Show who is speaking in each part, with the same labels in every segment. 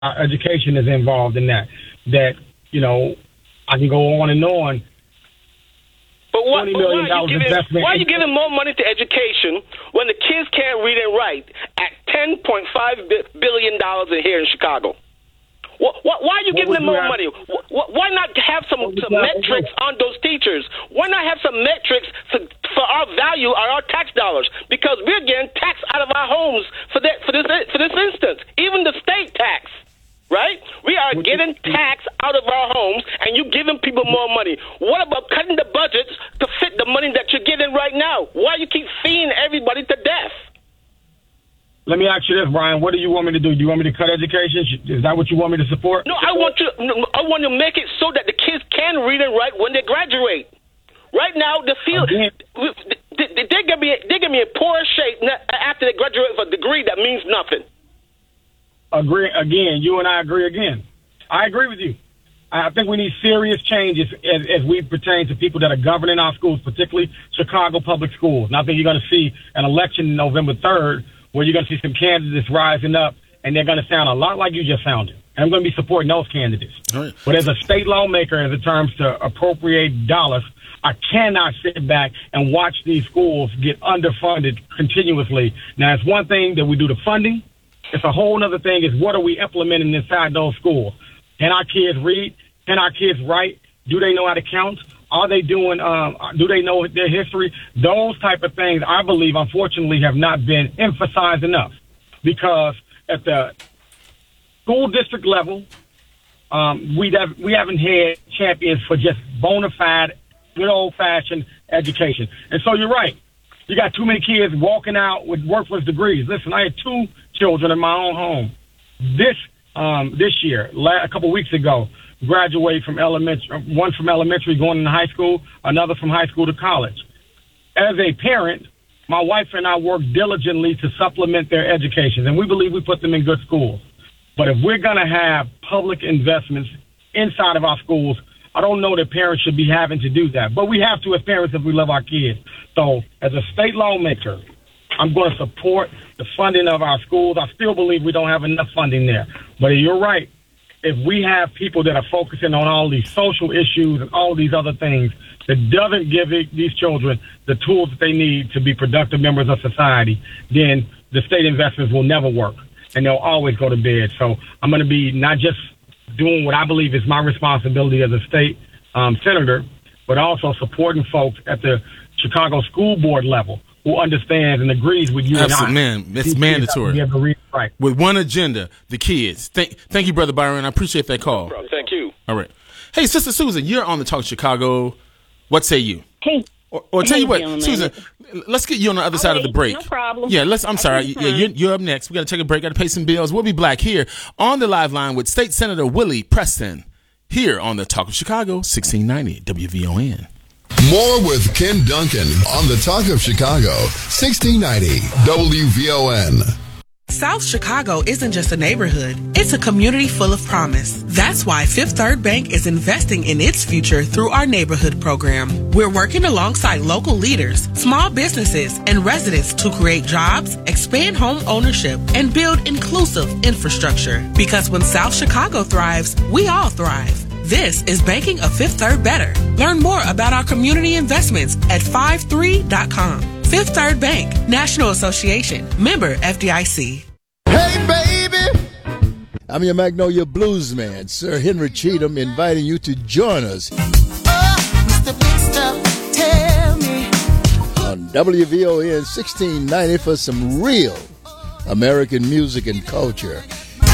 Speaker 1: education is involved in that. That, I can go on and on.
Speaker 2: But why are you giving more money to education when the kids can't read and write at $10.5 billion here in Chicago? Why are you giving them more money? Why not have some metrics on those teachers? Why not have some metrics for our value, our tax dollars? Because we're getting taxed out of our homes for this instance. Even the state tax, right? We are getting taxed out of our homes, and you giving people more money. What about cutting the budgets to fit the money that you're getting right now? Why you keep feeding everybody to death?
Speaker 1: Let me ask you this, Brian. What do you want me to do? Do you want me to cut education? Is that what you want me to support?
Speaker 2: No, I want to make it so that the kids can read and write when they graduate. Right now, the field they're gonna be in poor shape after they graduate with a degree that means nothing.
Speaker 1: Agree again. You and I agree again. I agree with you. I think we need serious changes as we pertain to people that are governing our schools, particularly Chicago public schools. And I think you're going to see an election November 3rd where you're going to see some candidates rising up, and they're going to sound a lot like you just sounded. And I'm going to be supporting those candidates. Right. But as a state lawmaker, as it terms to appropriate dollars, I cannot sit back and watch these schools get underfunded continuously. Now, it's one thing that we do the funding. It's a whole other thing is what are we implementing inside those schools? Can our kids read? Can our kids write? Do they know how to count? Are they doing, do they know their history? Those type of things, I believe, unfortunately, have not been emphasized enough. Because at the school district level, we haven't had champions for just bona fide, good old-fashioned education. And so you're right. You got too many kids walking out with worthless degrees. Listen, I had 2 children in my own home. This year, a couple of weeks ago, graduate from elementary, one from elementary going into high school, another from high school to college. As a parent, my wife and I work diligently to supplement their education, and we believe we put them in good schools. But if we're going to have public investments inside of our schools, I don't know that parents should be having to do that. But we have to as parents if we love our kids. So as a state lawmaker, I'm going to support the funding of our schools. I still believe we don't have enough funding there. But you're right. If we have people that are focusing on all these social issues and all these other things that doesn't give these children the tools that they need to be productive members of society, then the state investments will never work, and they'll always go to bed. So I'm going to be not just doing what I believe is my responsibility as a state senator, but also supporting folks at the Chicago school board level who understands and agrees with you.
Speaker 3: Absolutely, man. It's mandatory. Right. With one agenda, the kids. Thank you, Brother Byron. I appreciate that call.
Speaker 2: Bro, thank you.
Speaker 3: All right. Hey, Sister Susan, you're on the Talk Chicago. What say you?
Speaker 4: Hey.
Speaker 3: Or tell you what, Susan, let's get you on the other side of the break.
Speaker 4: No problem.
Speaker 3: Yeah, I'm sorry. Yeah, you're up next. We got to take a break. Got to pay some bills. We'll be back here on the live line with State Senator Willie Preston here on the Talk of Chicago, 1690 WVON.
Speaker 5: More with Ken Duncan on the Talk of Chicago, 1690 WVON.
Speaker 6: South Chicago isn't just a neighborhood, it's a community full of promise. That's why Fifth Third Bank is investing in its future through our neighborhood program. We're working alongside local leaders, small businesses, and residents to create jobs, expand home ownership, and build inclusive infrastructure. Because when South Chicago thrives, we all thrive. This is Banking a Fifth Third Better. Learn more about our community investments at 53.com. Fifth Third Bank, National Association, member FDIC.
Speaker 7: Hey, baby! I'm your Magnolia Blues man, Sir Henry Cheatham, inviting you to join us
Speaker 8: Mr. Big Stuff, tell me.
Speaker 7: on WVON 1690 for some real American music and culture.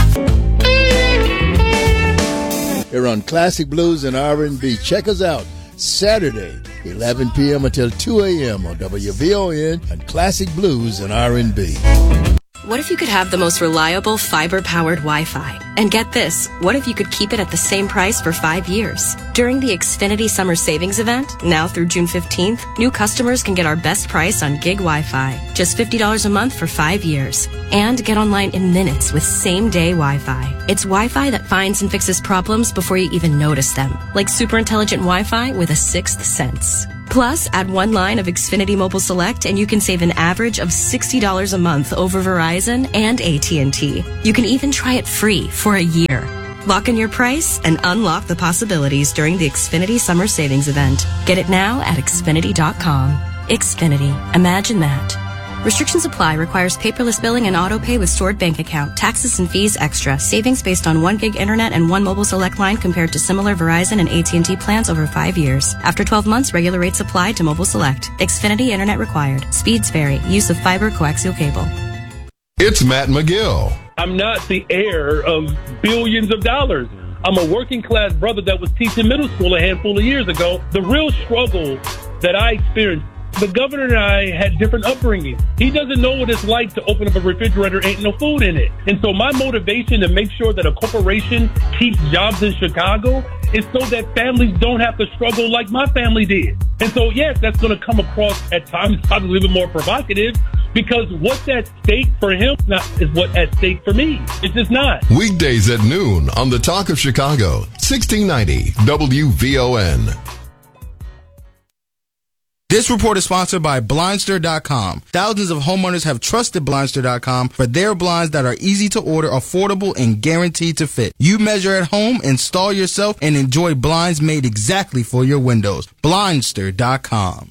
Speaker 7: Here on Classic Blues and R&B. Check us out Saturday, 11 p.m. until 2 a.m. on WVON and Classic Blues and R&B.
Speaker 9: What if you could have the most reliable fiber-powered Wi-Fi? And get this, what if you could keep it at the same price for 5 years? During the Xfinity Summer Savings Event, now through June 15th, new customers can get our best price on gig Wi-Fi, just $50 a month for 5 years. And get online in minutes with same-day Wi-Fi. It's Wi-Fi that finds and fixes problems before you even notice them, like super intelligent Wi-Fi with a sixth sense. Plus, add one line of Xfinity Mobile Select and you can save an average of $60 a month over Verizon and AT&T. You can even try it free for a year. Lock in your price and unlock the possibilities during the Xfinity Summer Savings Event. Get it now at Xfinity.com. Xfinity. Imagine that. Restrictions apply. Requires paperless billing and auto pay with stored bank account. Taxes and fees extra. Savings based on 1 gig internet and 1 mobile select line compared to similar Verizon and AT&T plans over 5 years. After 12 months, regular rates apply to mobile select. Xfinity internet required. Speeds vary. Use of fiber coaxial cable.
Speaker 5: It's Matt McGill.
Speaker 4: I'm not the heir of billions of dollars. I'm a working class brother that was teaching middle school a handful of years ago. The real struggle that I experienced, the governor and I had different upbringing. He doesn't know what it's like to open up a refrigerator, ain't no food in it. And so my motivation to make sure that a corporation keeps jobs in Chicago is so that families don't have to struggle like my family did. And so, yes, that's going to come across at times probably a little bit more provocative, because what's at stake for him is what's at stake for me. It's just not.
Speaker 5: Weekdays at noon on the Talk of Chicago, 1690 WVON.
Speaker 10: This report is sponsored by Blindster.com. Thousands of homeowners have trusted Blindster.com for their blinds that are easy to order, affordable, and guaranteed to fit. You measure at home, install yourself, and enjoy blinds made exactly for your windows. Blindster.com.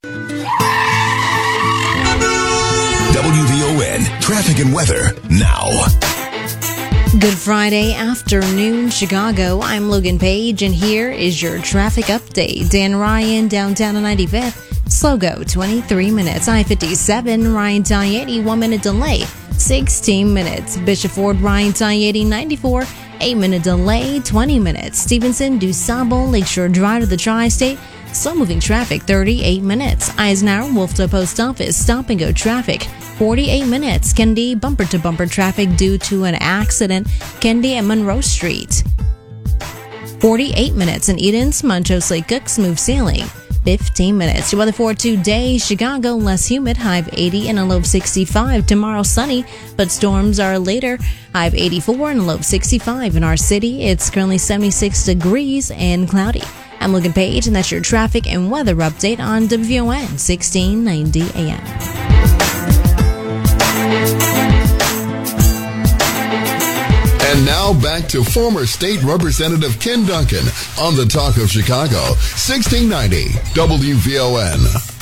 Speaker 11: WVON traffic and weather now.
Speaker 12: Good Friday afternoon, Chicago. I'm Logan Page, and here is your traffic update. Dan Ryan, downtown on 95th. Slow go, 23 minutes. I-57, Ryan Tayeti, 1 minute delay, 16 minutes. Bishop Ford, Ryan Tayeti, 94, 8-minute delay, 20 minutes. Stevenson, DuSable, Lakeshore Drive to the Tri-State. Slow-moving traffic, 38 minutes. Eisenhower, Wolfton Post Office, stop-and-go traffic, 48 minutes. Kennedy, bumper-to-bumper traffic due to an accident, Kennedy and Monroe Street. 48 minutes. In Edens, Montrose Lake Cook, smooth sailing, 15 minutes. Your weather for today, Chicago, less humid, high of 80 and a low of 65. Tomorrow, sunny, but storms are later, high of 84 and a low of 65. In our city, it's currently 76 degrees and cloudy. I'm Logan Page, and that's your traffic and weather update on WVON 1690 AM.
Speaker 5: And now back to former State Representative Ken Duncan on the Talk of Chicago, 1690 WVON.